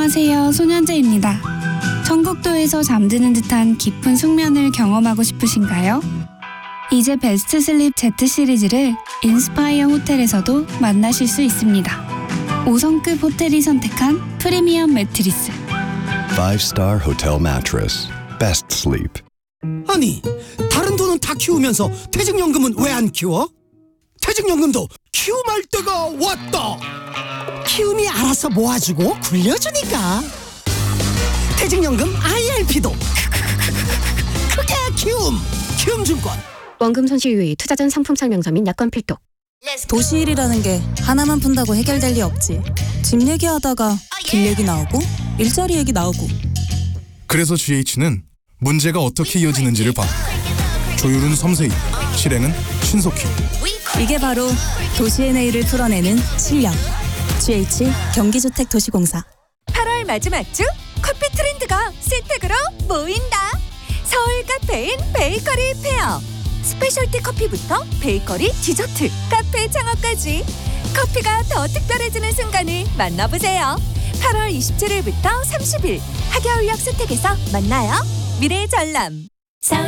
안녕하세요, 손현재입니다. 청국도에서 잠드는 듯한 깊은 숙면을 경험하고 싶으신가요? 이제 베스트 슬립 Z 시리즈를 인스파이어 호텔에서도 만나실 수 있습니다. 5성급 호텔이 선택한 프리미엄 매트리스. 5-star hotel mattress. Best sleep. 아니, 다른 돈은 다 키우면서 퇴직연금은 왜 안 키워? 퇴직연금도 키움할 때가 왔다. 키움이 알아서 모아주고 굴려주니까. 퇴직연금 IRP도 크게 키움증권. 원금 손실 유의, 투자 전 상품 설명서 및 약관 필독. 도시 일이라는 게 하나만 푼다고 해결될 리 없지. 집 얘기하다가 길 얘기 나오고 일자리 얘기 나오고. 그래서 GH는 문제가 어떻게 이어지는지를 봐. 조율은 섬세히, 실행은 신속히. 이게 바로 도시의 내일을 풀어내는 실력. GH 경기주택도시공사. 8월 마지막 주 커피 트렌드가 신택으로 모인다. 서울 카페인 베이커리 페어. 스페셜티 커피부터 베이커리, 디저트, 카페 창업까지 커피가 더 특별해지는 순간을 만나보세요. 8월 27일부터 30일 하겨울역 스택에서 만나요. 미래의 전람.